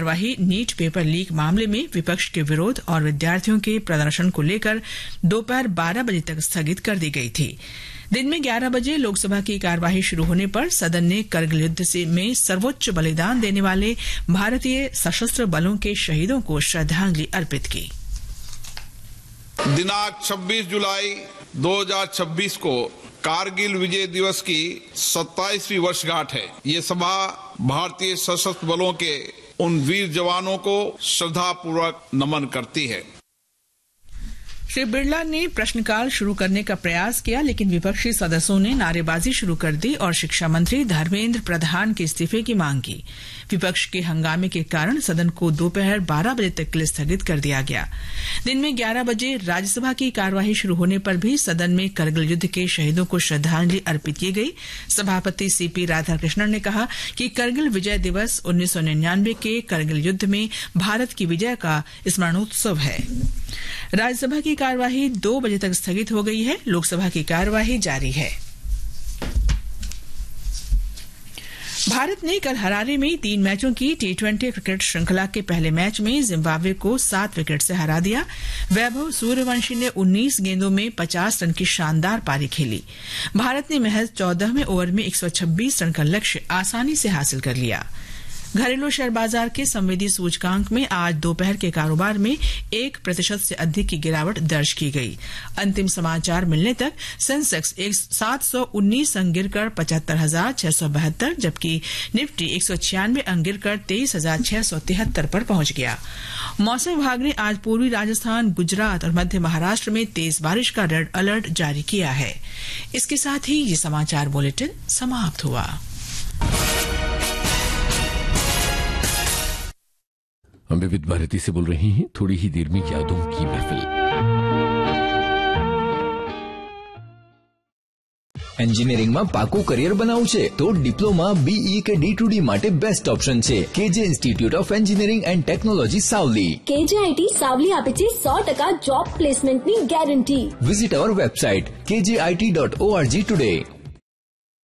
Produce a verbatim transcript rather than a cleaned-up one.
कार्यवाही NEET paper leak मामले में विपक्ष के विरोध और विद्यार्थियों के प्रदर्शन को लेकर दोपहर बारह बजे तक स्थगित कर दी गई थी। दिन में ग्यारह बजे लोकसभा की कार्यवाही शुरू होने पर सदन ने करगिल युद्ध से में सर्वोच्च बलिदान देने वाले भारतीय सशस्त्र बलों के शहीदों को श्रद्धांजलि अर्पित की। दिनांक छब्बीस जुलाई दो हज़ार छब्बीस को कारगिल विजय दिवस की सत्ताईसवीं वर्षगांठ है। ये सभा भारतीय सशस्त्र बलों के उन वीर जवानों को श्रद्धापूर्वक नमन करती है। श्री बिरला ने प्रश्नकाल शुरू करने का प्रयास किया, लेकिन विपक्षी सदस्यों ने नारेबाजी शुरू कर दी और शिक्षा मंत्री धर्मेंद्र प्रधान के इस्तीफे की मांग की। विपक्ष के हंगामे के कारण सदन को दोपहर बारह बजे तक के लिए स्थगित कर दिया गया। दिन में ग्यारह बजे राज्यसभा की कार्यवाही शुरू होने पर भी सदन में करगिल युद्ध के शहीदों को श्रद्धांजलि अर्पित की गई। सभापति सीपी राधाकृष्णन ने कहा कि करगिल विजय दिवस उन्नीस सौ निन्यानवे के करगिल युद्ध में भारत की विजय का स्मरणोत्सव है। राज्यसभा की कार्यवाही दो बजे तक स्थगित हो गई है। लोकसभा की कार्यवाही जारी है। भारत ने कल हरारे में तीन मैचों की टी ट्वेंटी क्रिकेट श्रृंखला के पहले मैच में जिम्बाब्वे को सात विकेट से हरा दिया। वैभव सूर्यवंशी ने उन्नीस गेंदों में पचास रन की शानदार पारी खेली। भारत ने महज चौदहवें ओवर में एक सौ छब्बीस रन का लक्ष्य आसानी से हासिल कर लिया। घरेलू शेयर बाजार के संवेदी सूचकांक में आज दोपहर के कारोबार में एक प्रतिशत से अधिक की गिरावट दर्ज की गई। अंतिम समाचार मिलने तक सेंसेक्स एक सात सौ उन्नीस अंक गिरकर पचहत्तर हजार छह सौ बहत्तर, जबकि निफ्टी एक सौ छियानवे अंक गिरकर तेईस हजार छह सौ तिहत्तर पर पहुंच गया। मौसम विभाग ने आज पूर्वी राजस्थान, गुजरात और मध्य महाराष्ट्र में तेज बारिश का रेड अलर्ट जारी किया है। इसके साथ ही ये समाचार बुलेटिन समाप्त हुआ। हम विविध भारती से बोल रहे हैं। थोड़ी ही देर में यादों की महफिल। એન્જિનિયરિંગમાં પાકું કરિયર બનાવવું છે તો ડિપ્લોમા બીઈ કે ડી ટુ ડી માટે બેસ્ટ ઓપ્શન છે કેજે institute of engineering and technology Savli. કેજેઆઈટી Savli આપે છે સો ટકા જોબ પ્લેસમેન્ટની ગેરંટી। વિઝિટ અવર વેબસાઇટ કે જે I T dot O R G today.